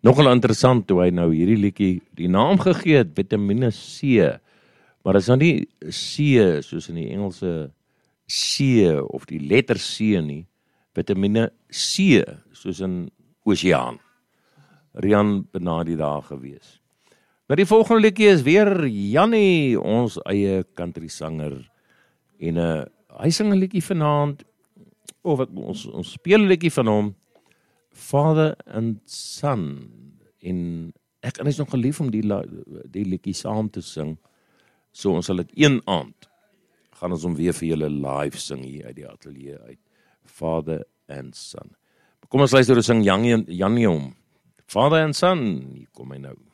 Nogal interessant toe hy nou hierdie liedjie die naam gegee het, Vitamine C. Maar dit is nou nie C soos in die Engelse C of die letter C nie, Vitamine C soos in oseaan. Rian Benadi daar gewees. Nou die volgende liedjie is weer Jannie, ons eie country sanger. En hy sing 'n liedjie vanaand, of ons speel 'n liedjie van hom, Father and Son. En hy is nog gelief om die liedjie saam te sing. So ons sal dit een aand, gaan ons hom weer vir julle live sing hier uit die ateljee uit. Father and Son. Kom ons luister hoe sing Jannie hom. Father and Son, hier kom hy nou.